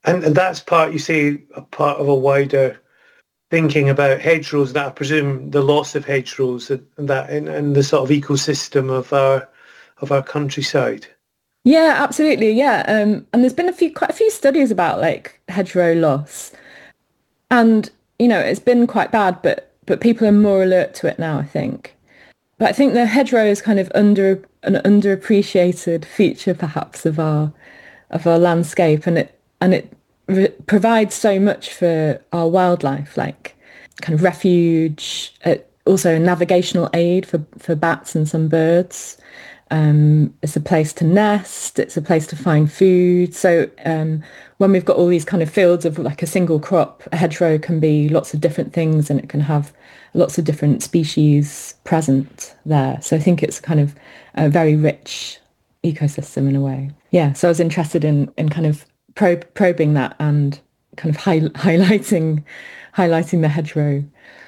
And that's part, you say, a part of a wider thinking about hedgerows, that I presume the loss of hedgerows and that and the sort of ecosystem of our countryside. Yeah, absolutely. Yeah. And there's been quite a few studies about like hedgerow loss. And, it's been quite bad, but people are more alert to it now, I think. But I think the hedgerow is kind of an underappreciated feature perhaps of our landscape, and it provides so much for our wildlife, like kind of refuge, also navigational aid for bats and some birds. It's a place to nest. It's a place to find food. So when we've got all these kind of fields of like a single crop, a hedgerow can be lots of different things, and it can have lots of different species present there. So I think it's kind of a very rich ecosystem in a way. Yeah. So I was interested in kind of probing that and kind of highlighting the hedgerow.